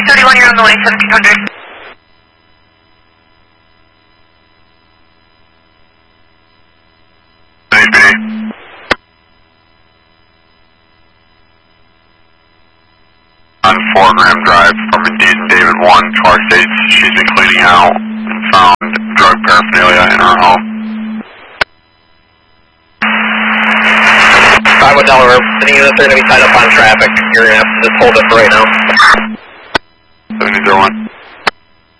331, you're on the way, 1700. On 4 Graham Drive from Indeed and David 1, Clark states she's been cleaning out and found drug paraphernalia in her home. 51 Delaware, any units are going to be tied up on traffic. You're going to have to just hold it for right now. 7001.